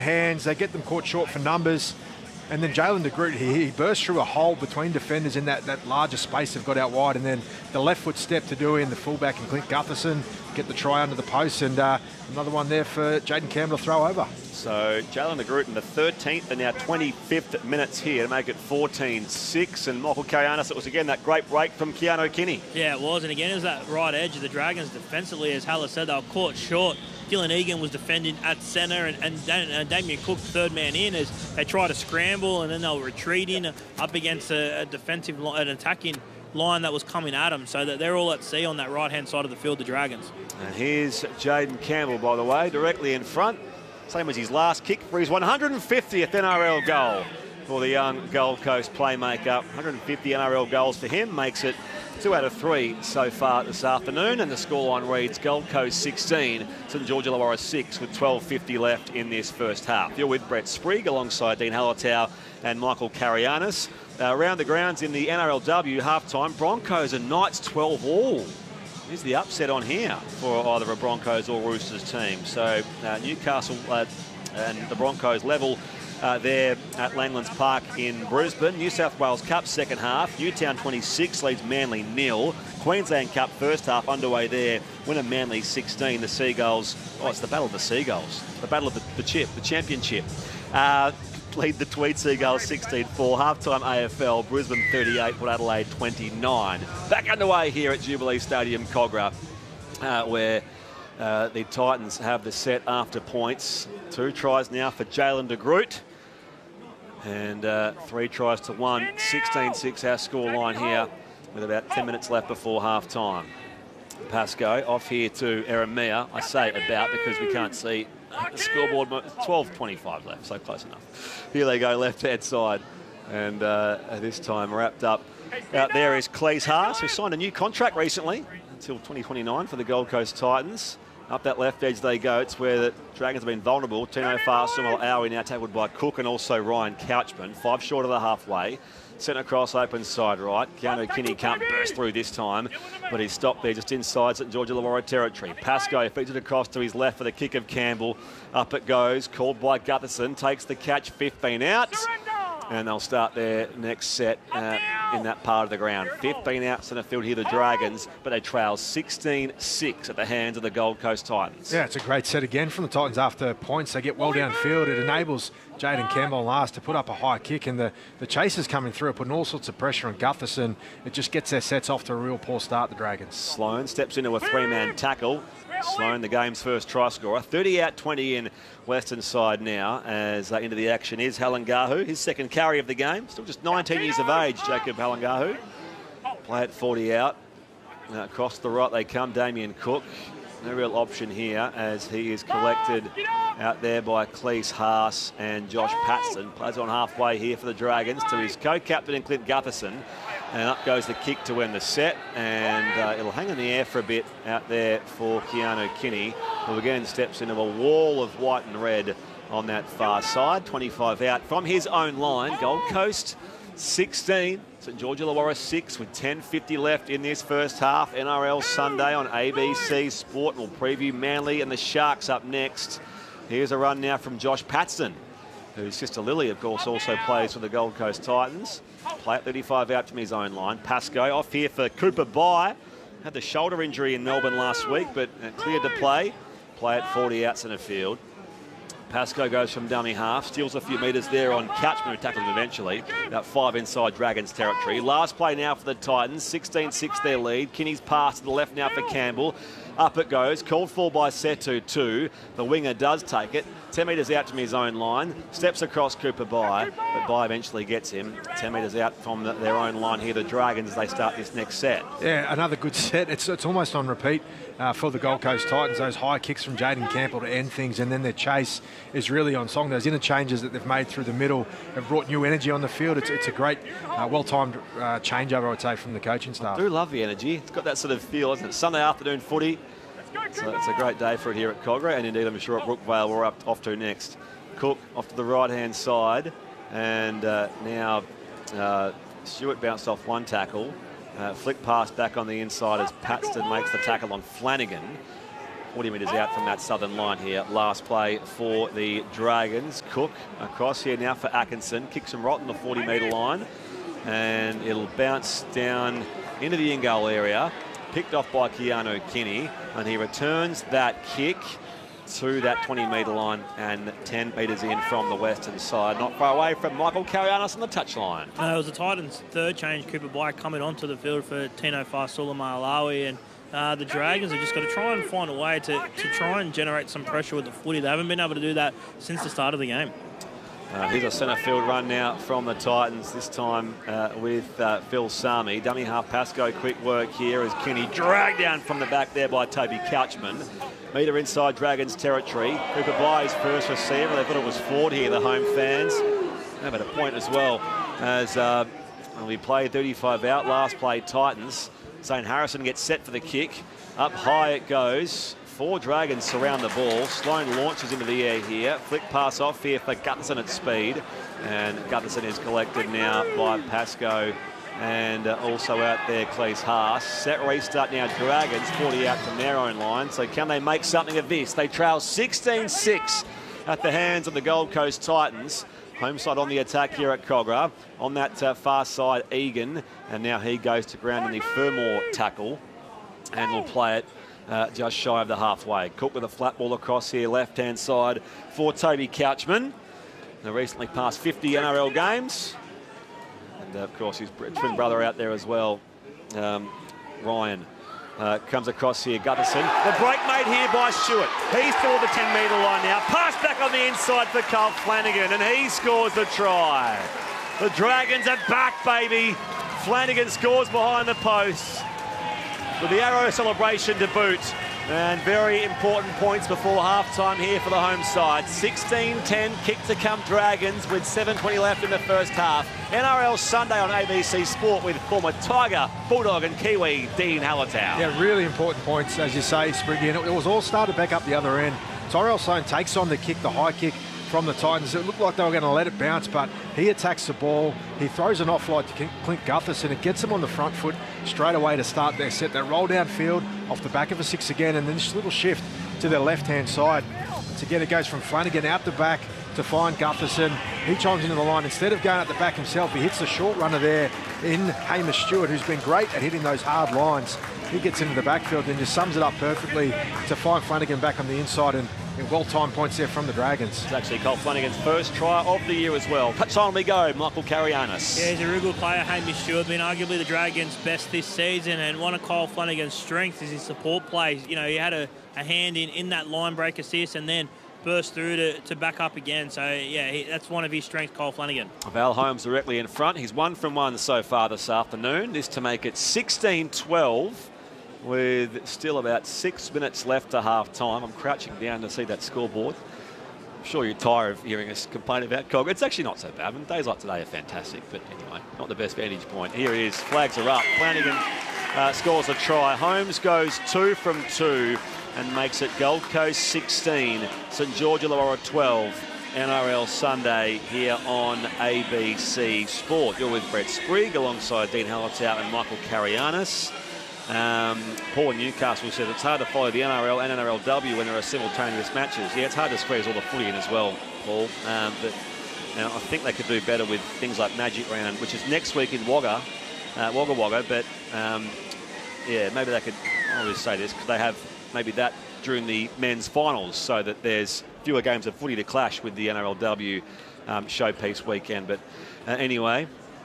hands. They get them caught short for numbers. And then Jalen de Groot, he bursts through a hole between defenders in that larger space they've got out wide. And then the left foot step to do in the fullback and Clint Gutherson get the try under the post. And another one there for Jaden Campbell to throw over. So Jalen de Groot in the 13th and now 25th minutes here to make it 14-6. And Michael Karianis, it was again that great break from Keanu Kinney. Yeah, it was. And again, it was that right edge of the Dragons defensively. As Haller said, they were caught short. Dylan Egan was defending at centre, and Damien Cook, third man in, as they tried to scramble, and then they were retreating up against an attacking line that was coming at them. So that they're all at sea on that right-hand side of the field, the Dragons. And here's Jaden Campbell, by the way, directly in front. Same as his last kick for his 150th NRL goal for the young Gold Coast playmaker. 150 NRL goals for him, makes it 2 out of 3 so far this afternoon, and the scoreline reads Gold Coast 16, St George Illawarra 6 with 12:50 left in this first half. You're with Brett Sprigg alongside Dean Hallertau and Michael Karianis. Around the grounds in the NRLW halftime, Broncos and Knights 12 all. Here's the upset on here for either a Broncos or Roosters team. So Newcastle and the Broncos level there at Langlands Park in Brisbane. New South Wales Cup second half. Newtown 26 leads Manly 0. Queensland Cup first half underway there. Winner Manly 16. The Seagulls. Oh, it's the Battle of the Seagulls. The Battle of the championship. Lead the Tweed Seagulls 16-4. Halftime AFL. Brisbane 38. Port Adelaide 29. Back underway here at Jubilee Stadium, Cogra, where the Titans have the set after points. 2 tries now for Jalen de Groot. And 3 tries to 1. 16-6 our score line here with about 10 minutes left before half-time. Pascoe off here to Eremia. I say about because we can't see the scoreboard. 12:25 left, so close enough. Here they go, left-hand side. And this time wrapped up. Out there is Cleese Haas, who signed a new contract recently until 2029 for the Gold Coast Titans. Up that left edge they go. It's where the Dragons have been vulnerable. Tino Farsumal Aoi now tackled by Cook and also Ryan Couchman. 5 short of the halfway. Centre cross open side right. Keanu Kinney can't burst through this time, but he's stopped there just inside St George Illawarra territory. Pascoe feeds it across to his left for the kick of Campbell. Up it goes, called by Gutherson. Takes the catch, 15 out. And they'll start their next set in that part of the ground. 15 out centre field here, the Dragons, but they trail 16-6 at the hands of the Gold Coast Titans. Yeah, it's a great set again from the Titans after points. They get well downfield. It enables Jaden Campbell last to put up a high kick, and the chasers coming through, putting all sorts of pressure on Gutherson. It just gets their sets off to a real poor start, the Dragons. Sloan steps into a 3-man tackle. Sloan, the game's first try scorer. 30 out, 20 in Western side now, as into the action is Halangahu, his second carry of the game. Still just 19 years of age, Jacob Halangahu. Play at 40 out. Across the right they come, Damien Cook. No real option here as he is collected out there by Cleese Haas and Josh Patson. Plays on halfway here for the Dragons to his co-captain and Clint Gutherson. And up goes the kick to end the set, and it'll hang in the air for a bit out there for Keanu Kinney, who again steps into a wall of white and red on that far side. 25 out from his own line. Gold Coast 16, St George Illawarra 6 with 10:50 left in this first half. NRL Sunday on ABC Sport. We'll preview Manly and the Sharks up next. Here's a run now from Josh Patson, whose sister Lily, of course, also plays for the Gold Coast Titans. Play at 35 out from his own line. Pascoe off here for Cooper Bye. Had the shoulder injury in Melbourne last week, but cleared to play. Play at 40 out centre field. Pascoe goes from dummy half, steals a few metres there on Couchman, who tackled him eventually. About 5 inside Dragons territory. Last play now for the Titans. 16-6 their lead. Kinney's pass to the left now for Campbell. Up it goes, called for by Setu 2. The winger does take it. 10 metres out from his own line. Steps across Cooper Bye, but Bye eventually gets him. 10 metres out from their own line here, the Dragons, as they start this next set. Yeah, another good set. It's almost on repeat for the Gold Coast Titans. Those high kicks from Jaden Campbell to end things, and then their chase is really on song. Those interchanges that they've made through the middle have brought new energy on the field. It's a great, well-timed changeover, I would say, from the coaching staff. I do love the energy. It's got that sort of feel, isn't it? Sunday afternoon footy. So it's a great day for it here at Cogra, and indeed I'm sure at Brookvale we're off to next. Cook off to the right-hand side, and now Stewart bounced off one tackle. Flick pass back on the inside as Paxton makes the tackle on Flanagan. 40 metres out from that southern line here. Last play for the Dragons. Cook across here now for Atkinson. Kicks him right on the 40-metre line. And it'll bounce down into the in-goal area. Picked off by Keanu Kinney. And he returns that kick to that 20-metre line and 10 metres in from the western side. Not far away from Michael Carianis on the touchline. It was the Titans' third change. Cooper Bly coming onto the field for Tino Faisula-Malawi, and the Dragons have just got to try and find a way to try and generate some pressure with the footy. They haven't been able to do that since the start of the game. Here's a centre field run now from the Titans, this time with Phil Sami. Dummy half Pascoe, quick work here as Kinney dragged down from the back there by Toby Couchman. Metre inside Dragons territory. Cooper Bly is first receiver. They thought it was Ford here, the home fans. How about a point as well as we played 35 out, last play Titans. Zane Harrison gets set for the kick. Up high it goes. 4 Dragons surround the ball. Sloane launches into the air here. Flick pass off here for Gutherson at speed. And Gutherson is collected now by Pascoe. And also out there, Cleese Haas. Set restart now, Dragons 40 out from their own line. So can they make something of this? They trail 16-6 at the hands of the Gold Coast Titans. Home side on the attack here at Cogra. On that far side, Egan. And now he goes to ground in the Fermor tackle. And will play it just shy of the halfway. Cook with a flat ball across here, left-hand side for Toby Couchman. Now recently passed 50 NRL games. And of course his twin brother out there as well, Ryan. Comes across here, Gutherson. The break made here by Stewart. He's toward the 10-metre line now. Pass back on the inside for Carl Flanagan, and he scores the try. The Dragons are back, baby. Flanagan scores behind the post with the arrow celebration to boot. And very important points before half-time here for the home side. 16-10 kick to come Dragons with 7:20 left in the first half. NRL Sunday on ABC Sport with former Tiger, Bulldog and Kiwi Dean Hallertau. Yeah, really important points, as you say, Spriggy. And it was all started back up the other end. Tyrell Sloane takes on the kick, the high kick from the Titans. It looked like they were going to let it bounce, but he attacks the ball. He throws an offload to Clint Gutherson. It gets them on the front foot straight away to start their set. They roll downfield off the back of a 6 again, and then this little shift to their left-hand side. Once again, it goes from Flanagan out the back to find Gutherson. He chimes into the line. Instead of going at the back himself, he hits the short runner there in Hamish Stewart, who's been great at hitting those hard lines. He gets into the backfield and just sums it up perfectly to find Flanagan back on the inside, and well-timed points there from the Dragons. It's actually Cole Flanagan's first try of the year as well. Touchline we go, Michael Carianis. Yeah, he's a real good player, Hamish Stewart, been arguably the Dragons' best this season, and one of Cole Flanagan's strengths is his support plays. You know, he had a hand in that line break assist and then burst through to back up again. So, yeah, that's one of his strengths, Cole Flanagan. Val Holmes directly in front. He's 1 from 1 so far this afternoon. This to make it 16-12. With still about 6 minutes left to half-time. I'm crouching down to see that scoreboard. I'm sure you're tired of hearing us complain about Cog. It's actually not so bad. I mean, days like today are fantastic, but anyway, not the best vantage point. Here he is. Flags are up. Flanagan scores a try. Holmes goes 2 from 2 and makes it Gold Coast 16, St George Illawarra 12. NRL Sunday here on ABC Sport. You're with Brett Sprigg alongside Dean Hallertau and Michael Carianis. Paul in Newcastle said it's hard to follow the NRL and NRLW when there are simultaneous matches. Yeah, it's hard to squeeze all the footy in as well, Paul. But I think they could do better with things like Magic Round, which is next week in Wagga Wagga. But yeah, maybe they could. I'll just say this because they have maybe that during the men's finals, so that there's fewer games of footy to clash with the NRLW showpiece weekend. But anyway.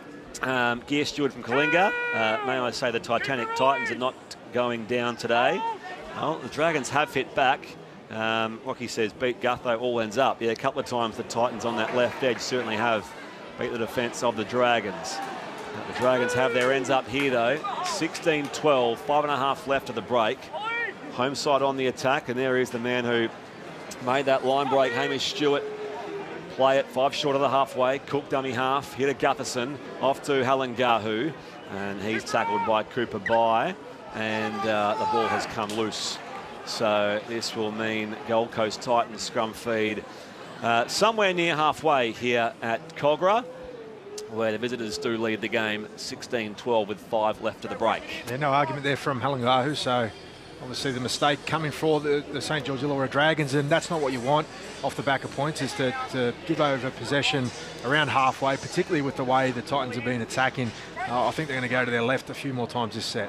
Gear Stewart from Kalinga. May I say the Titanic Titans are not going down today. Well, the Dragons have hit back. Rocky says beat Gutho, all ends up. Yeah, a couple of times the Titans on that left edge certainly have beat the defence of the Dragons. The Dragons have their ends up here though. 16-12, 5.5 left of the break. Home side on the attack, and there is the man who made that line break, Hamish Stewart. Play it 5 short of the halfway. Cook dummy half. Hit a Gutherson. Off to Halangahu. And he's tackled by Cooper Bye. And the ball has come loose. So this will mean Gold Coast Titans scrum feed somewhere near halfway here at Cogra, where the visitors do lead the game 16-12 with 5 left of the break. Yeah, no argument there from Halangahu. So Obviously, the mistake coming for the St George Illawarra Dragons, and that's not what you want off the back of points, is to give over possession around halfway, particularly with the way the Titans have been attacking. I think they're going to go to their left a few more times this set.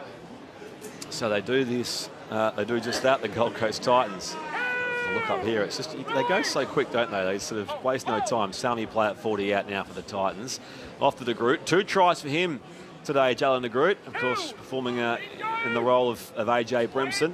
So they do this, they do just that, the Gold Coast Titans. Look up here, it's just, they go so quick, don't they? They sort of waste no time. Sami play at 40 out now for the Titans. Off to De Groot, 2 tries for him today, Jalen De Groot, of course, performing in the role of AJ Brimson.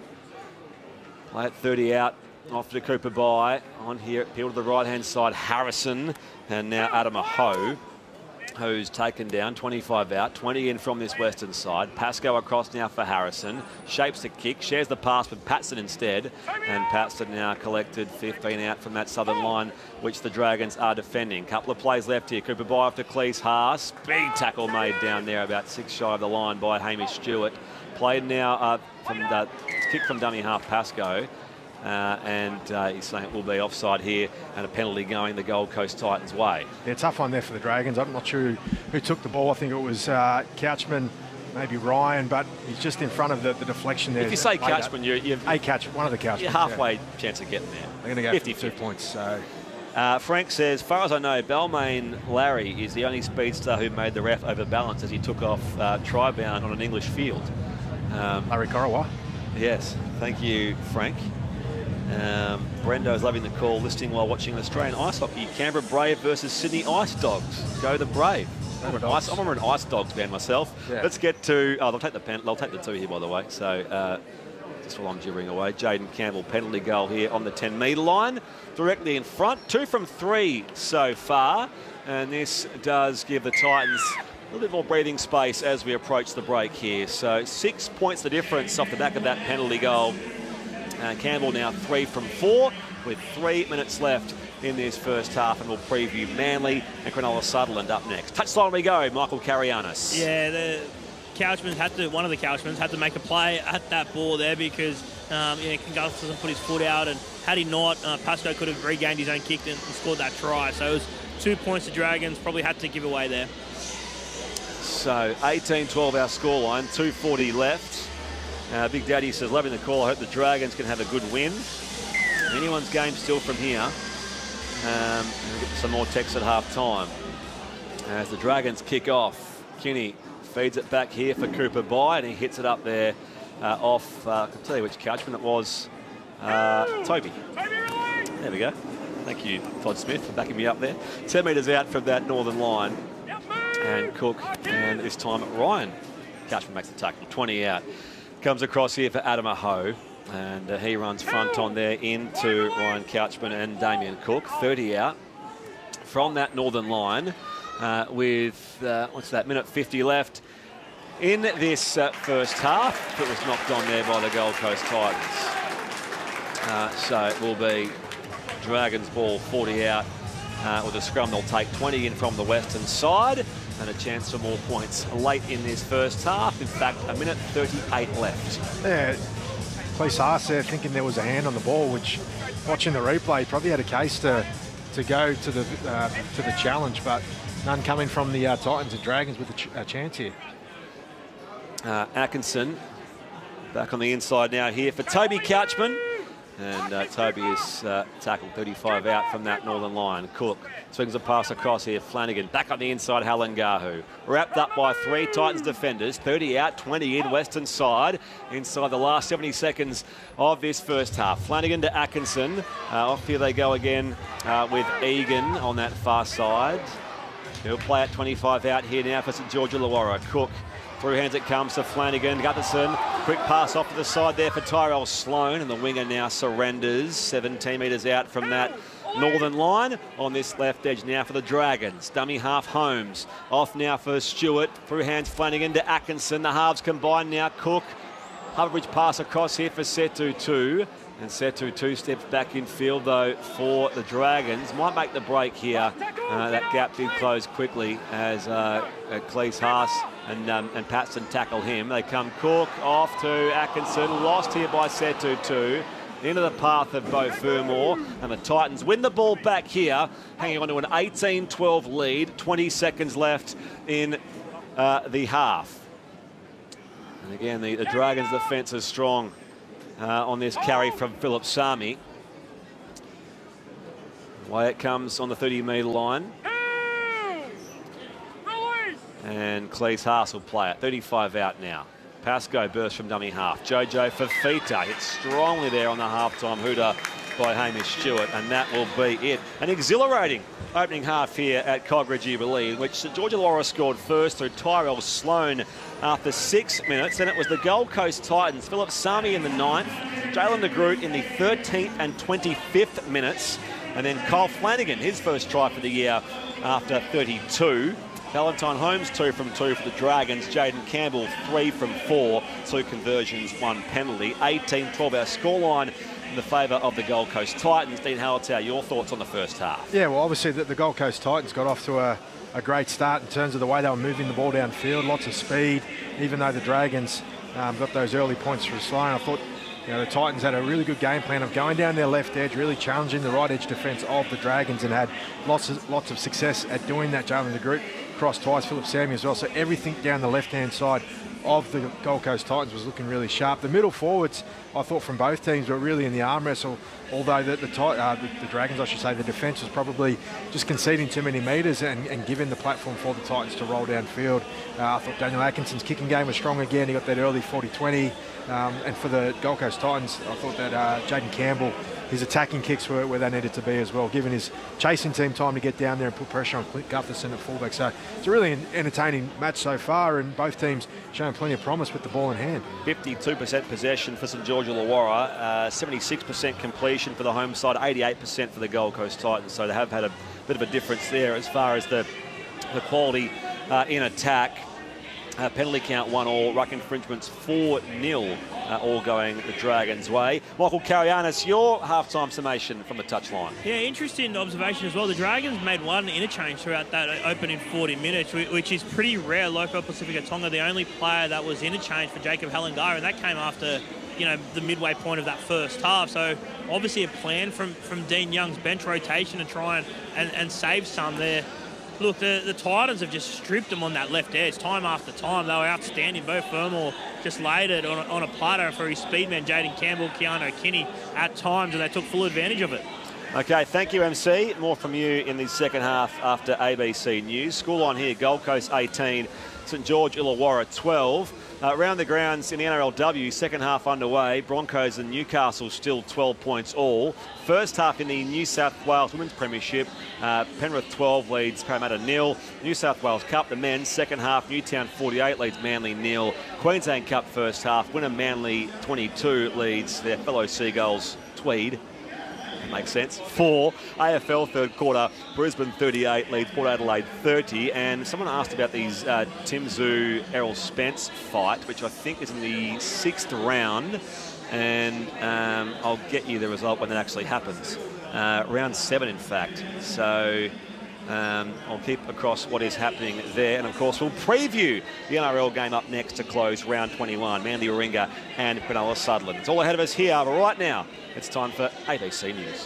Play at 30 out, off to Cooper By. On here, appeal to the right-hand side, Harrison, and now Adama Ho, who's taken down, 25 out, 20 in from this western side. Pascoe across now for Harrison, shapes the kick, shares the pass with Patson instead, and Patson now collected 15 out from that southern line, which the Dragons are defending. Couple of plays left here. Cooper By off to Cleese Haas. Big tackle made down there, about 6 shy of the line by Hamish Stewart. Played now from the kick from dummy half Pascoe. And he's saying it will be offside here and a penalty going the Gold Coast Titans' way. Yeah, tough one there for the Dragons. I'm not sure who took the ball. I think it was Couchman, maybe Ryan, but he's just in front of the deflection there. If you say Couchman, you've a catch, one of the Couchmen. You're halfway chance of getting there. They're going to go 50 for 2 points. So. Frank says, as far as I know, Balmain Larry is the only speedster who made the ref overbalance as he took off try-bound on an English field. Larry Korowa. Yes, thank you, Frank. Brendo's loving the call, listening while watching Australian ice hockey. Canberra Brave versus Sydney Ice Dogs. Go the Brave. I'm an Ice Dogs fan myself. Yeah. Let's get to... Oh, they'll take the 2 here, by the way. So, just while I'm jibbering away, Jaden Campbell, penalty goal here on the 10-metre line. Directly in front. 2 from 3 so far. And this does give the Titans a little bit more breathing space as we approach the break here. So, 6 points the difference off the back of that penalty goal. Campbell now 3 from 4 with 3 minutes left in this first half, and we'll preview Manly and Cronulla Sutherland up next. Touchline we go, Michael Carianis. Yeah, one of the Couchmans had to make a play at that ball there because Gus doesn't put his foot out, and had he not, Pascoe could have regained his own kick and scored that try. So it was 2 points to Dragons, probably had to give away there. So 18-12 our scoreline, 2:40 left. Big Daddy says, loving the call. I hope the Dragons can have a good win. Anyone's game still from here. We'll get some more text at half-time. As the Dragons kick off, Kinney feeds it back here for Cooper By, and he hits it up there off, I can tell you which Couchman it was, Toby. There we go. Thank you, Todd Smith, for backing me up there. 10 metres out from that northern line. And Cook, and this time Ryan Couchman makes the tackle, 20 out. Comes across here for Adama Ho, and he runs front on there into Ryan Couchman and Damien Cook. 30 out from that northern line with, minute 50 left in this first half. It was knocked on there by the Gold Coast Titans. So it will be Dragons ball, 40 out with a scrum. They'll take 20 in from the western side, and a chance for more points late in this first half. In fact, a minute 38 left. Yeah, Cleese Haas there thinking there was a hand on the ball, which, watching the replay, probably had a case to go to the challenge, but none coming from the Titans and Dragons with a chance here. Atkinson back on the inside now here for Toby Couchman. And Toby is tackled 35 out from that northern line. Cook swings a pass across here. Flanagan back on the inside. Halangahu wrapped up by 3 Titans defenders. 30 out, 20 in, western side. Inside the last 70 seconds of this first half. Flanagan to Atkinson. Off here they go again with Egan on that far side. He'll play at 25 out here now for St George Illawarra. Cook. Through hands it comes to Flanagan. Gutherson, quick pass off to the side there for Tyrell Sloan, and the winger now surrenders. 17 metres out from that northern line. On this left edge now for the Dragons. Dummy half Holmes. Off now for Stewart. Through hands Flanagan to Atkinson. The halves combine now. Cook. Harbour Bridge pass across here for Setu 2. And Setu 2 steps back in field though for the Dragons. Might make the break here. That gap did close quickly as Cleese Haas and Patson tackle him. They come Cook off to Atkinson. Lost here by Setu 2. Into the path of Beau Fermor. And the Titans win the ball back here. Hanging on to an 18-12 lead. 20 seconds left in the half. And again, the Dragons' defence is strong. on this carry from Philip Sami. Away it comes on the 30-metre line. And Cleese Haas will play it. 35 out now. Pascoe burst from dummy half. Jojo Fafita hits strongly there on the half-time hooter by Hamish Stewart, and that will be it. An exhilarating opening half here at Kogarah Jubilee, in which St George Illawarra scored first through Tyrell Sloan after 6 minutes. Then it was the Gold Coast Titans, Philip Sami in the 9th, Jalen de Groot in the 13th and 25th minutes, and then Kyle Flanagan, his first try for the year after 32. Valentine Holmes 2 from 2 for the Dragons. Jaden Campbell 3 from 4. 2 conversions, 1 penalty. 18-12 our scoreline in the favour of the Gold Coast Titans. Dean Hallertau, your thoughts on the first half? Yeah, well, obviously the Gold Coast Titans got off to a great start in terms of the way they were moving the ball downfield. Lots of speed, even though the Dragons got those early points through slowing. I thought the Titans had a really good game plan of going down their left edge, really challenging the right edge defence of the Dragons, and had lots of success at doing that. Jalen de Groot crossed twice, Philip Sami as well. So everything down the left-hand side of the Gold Coast Titans was looking really sharp. The middle forwards, I thought, from both teams were really in the arm wrestle, although the Dragons, I should say, the defence was probably just conceding too many metres and giving the platform for the Titans to roll downfield. I thought Daniel Atkinson's kicking game was strong again. He got that early 40-20. And for the Gold Coast Titans, I thought that Jaden Campbell, his attacking kicks were where they needed to be as well, giving his chasing team time to get down there and put pressure on Clint Gutherson at fullback. So it's a really entertaining match so far, and both teams showing plenty of promise with the ball in hand. 52% possession for St George Illawarra, 76% completion for the home side, 88% for the Gold Coast Titans. So they have had a bit of a difference there as far as the quality in attack. Penalty count 1-all, ruck infringements 4-0, all going the Dragons' way. Michael Karayanis, your half-time summation from the touchline. Yeah, interesting observation as well. The Dragons made one interchange throughout that opening 40 minutes, which is pretty rare. Loco Pacifica Tonga, the only player that was interchanged for Jacob Halangara, and that came after the midway point of that first half. So obviously a plan from Dean Young's bench rotation to try and save some there. Look, the Titans have just stripped them on that left edge time after time. They were outstanding. Bo Fermor just laid it on a platter for his speedman, Jaden Campbell, Keanu Kinney at times, and they took full advantage of it. Okay, thank you, MC. More from you in the second half after ABC News. Scoreline here, Gold Coast 18, St George Illawarra 12. Around the grounds in the NRLW, second half underway. Broncos and Newcastle still 12 points all. First half in the New South Wales Women's Premiership, Penrith 12 leads Parramatta 0. New South Wales Cup, the men's second half, Newtown 48 leads Manly 0. Queensland Cup first half, winner Manly 22 leads their fellow Seagulls Tweed. Makes sense. 4. AFL third quarter, Brisbane 38 leads Port Adelaide 30. And someone asked about these Tim Zoo, Errol Spence fight, which I think is in the 6th round. And I'll get you the result when it actually happens. Round 7, in fact. So I'll keep across what is happening there. And, of course, we'll preview the NRL game up next to close round 21. Manly Warringah and Cronulla Sutherland. It's all ahead of us here, but right now it's time for ABC News.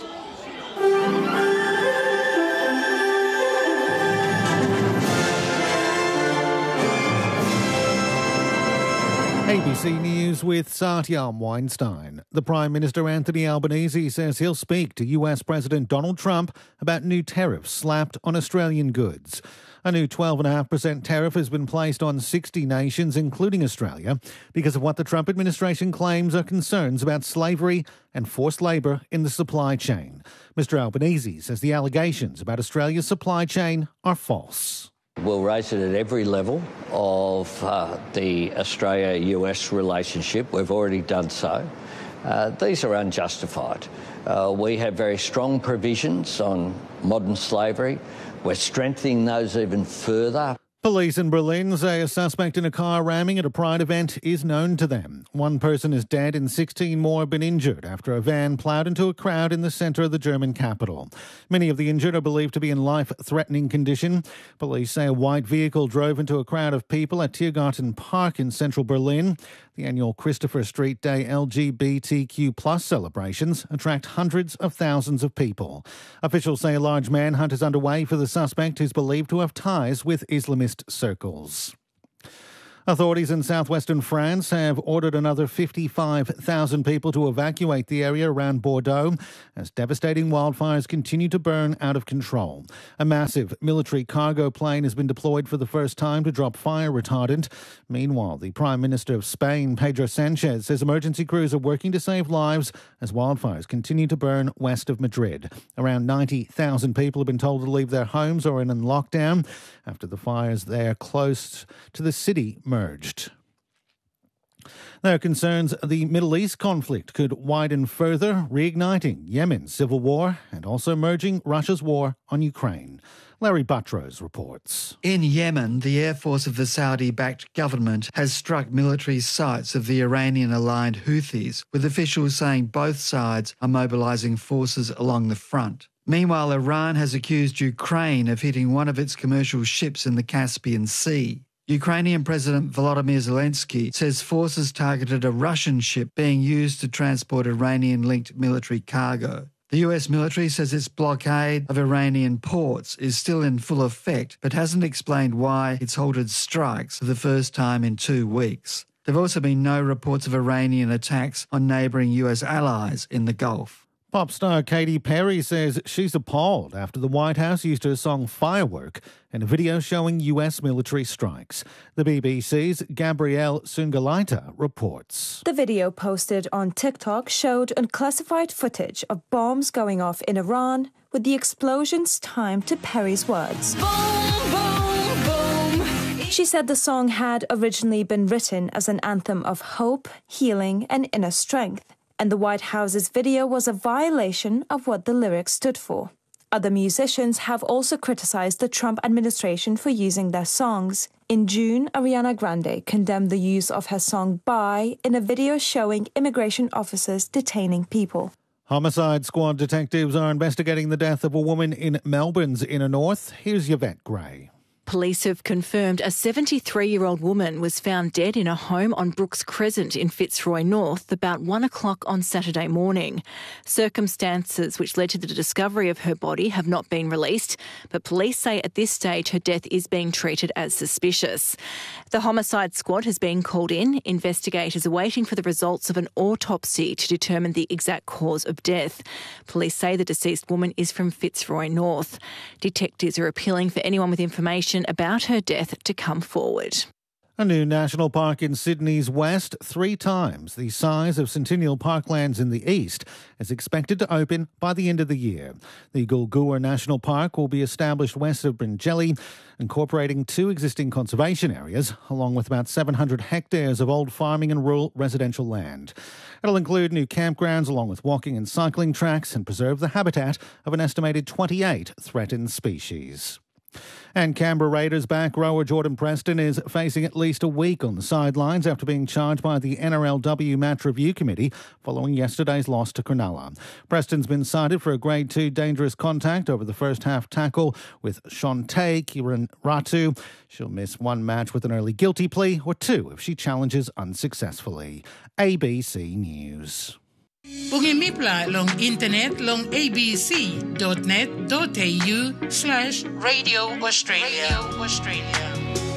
ABC News with Satyam Weinstein. The Prime Minister Anthony Albanese says he'll speak to US President Donald Trump about new tariffs slapped on Australian goods. A new 12.5% tariff has been placed on 60 nations, including Australia, because of what the Trump administration claims are concerns about slavery and forced labour in the supply chain. Mr Albanese says the allegations about Australia's supply chain are false. We'll raise it at every level of the Australia-US relationship. We've already done so. These are unjustified. We have very strong provisions on modern slavery. We're strengthening those even further. Police in Berlin say a suspect in a car ramming at a Pride event is known to them. One person is dead and 16 more have been injured after a van ploughed into a crowd in the centre of the German capital. Many of the injured are believed to be in life-threatening condition. Police say a white vehicle drove into a crowd of people at Tiergarten Park in central Berlin. The annual Christopher Street Day LGBTQ+ celebrations attract hundreds of thousands of people. Officials say a large manhunt is underway for the suspect who's believed to have ties with Islamist circles. Authorities in southwestern France have ordered another 55,000 people to evacuate the area around Bordeaux as devastating wildfires continue to burn out of control. A massive military cargo plane has been deployed for the first time to drop fire retardant. Meanwhile, the Prime Minister of Spain, Pedro Sanchez, says emergency crews are working to save lives as wildfires continue to burn west of Madrid. Around 90,000 people have been told to leave their homes or in lockdown after the fires there close to the city merged. There are concerns the Middle East conflict could widen further, reigniting Yemen's civil war and also merging Russia's war on Ukraine. Larry Buttrose reports. In Yemen, the air force of the Saudi-backed government has struck military sites of the Iranian-aligned Houthis, with officials saying both sides are mobilising forces along the front. Meanwhile, Iran has accused Ukraine of hitting one of its commercial ships in the Caspian Sea. Ukrainian President Volodymyr Zelensky says forces targeted a Russian ship being used to transport Iranian-linked military cargo. The US military says its blockade of Iranian ports is still in full effect, but hasn't explained why it's halted strikes for the first time in 2 weeks. There have also been no reports of Iranian attacks on neighbouring US allies in the Gulf. Pop star Katy Perry says she's appalled after the White House used her song Firework in a video showing US military strikes. The BBC's Gabrielle Sungalaita reports. The video posted on TikTok showed unclassified footage of bombs going off in Iran, with the explosions timed to Perry's words. Boom, boom, boom. She said the song had originally been written as an anthem of hope, healing, and inner strength, and the White House's video was a violation of what the lyrics stood for. Other musicians have also criticized the Trump administration for using their songs. In June, Ariana Grande condemned the use of her song Bye in a video showing immigration officers detaining people. Homicide Squad detectives are investigating the death of a woman in Melbourne's inner north. Here's Yvette Gray. Police have confirmed a 73-year-old woman was found dead in a home on Brooks Crescent in Fitzroy North about 1 o'clock on Saturday morning. Circumstances which led to the discovery of her body have not been released, but police say at this stage her death is being treated as suspicious. The Homicide Squad has been called in. Investigators are waiting for the results of an autopsy to determine the exact cause of death. Police say the deceased woman is from Fitzroy North. Detectives are appealing for anyone with information about her death to come forward. A new national park in Sydney's west, 3 times the size of Centennial Parklands in the east, is expected to open by the end of the year. The Goolgoor National Park will be established west of Bringelly, incorporating 2 existing conservation areas, along with about 700 hectares of old farming and rural residential land. It'll include new campgrounds along with walking and cycling tracks and preserve the habitat of an estimated 28 threatened species. And Canberra Raiders back rower Jordan Preston is facing at least a week on the sidelines after being charged by the NRLW Match Review Committee following yesterday's loss to Cronulla. Preston's been cited for a Grade 2 dangerous contact over the first half tackle with Shante Kiran Ratu. She'll miss 1 match with an early guilty plea, or 2 if she challenges unsuccessfully. ABC News. Pungimipla long internet long abc.net.au/Radio Australia.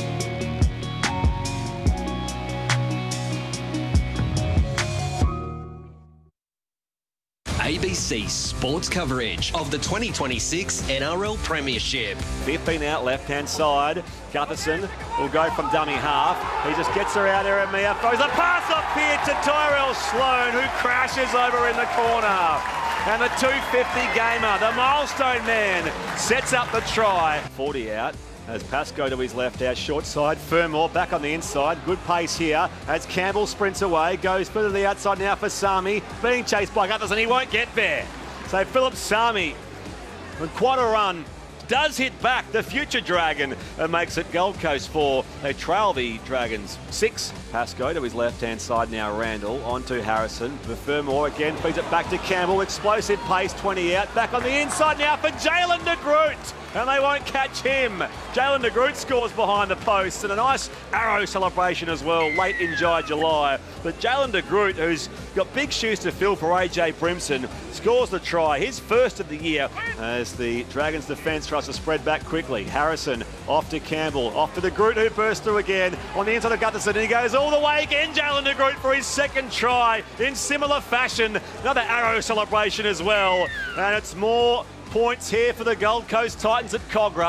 ABC sports coverage of the 2026 NRL Premiership. 15 out, left-hand side. Gutherson will go from dummy half. He just gets her out there at Mia. Throws a pass up here to Tyrell Sloan, who crashes over in the corner. And the 250 gamer, the milestone man, sets up the try. 40 out. As Pascoe to his left, our short side. Fermor back on the inside. Good pace here as Campbell sprints away. Goes further to the outside now for Sami. Being chased by Gutherson. He won't get there. So Philip Sami, with quite a run, does hit back the future Dragon and makes it Gold Coast 4. They trail the Dragons 6. Pascoe to his left-hand side now. Randall onto Harrison. The Fermor again feeds it back to Campbell. Explosive pace, 20 out. Back on the inside now for Jalen de Groot. And they won't catch him. Jalen de Groot scores behind the post, and a nice arrow celebration as well late in July. But Jalen de Groot, who's got big shoes to fill for AJ Brimson, scores the try, his first of the year, as the Dragons defence tries to spread back quickly. Harrison off to Campbell, off to De Groot, who bursts through again on the inside of Gutherson, and he goes all the way again. Jalen De Groot for his second try in similar fashion. Another arrow celebration as well, and it's more points here for the Gold Coast Titans at Cogra.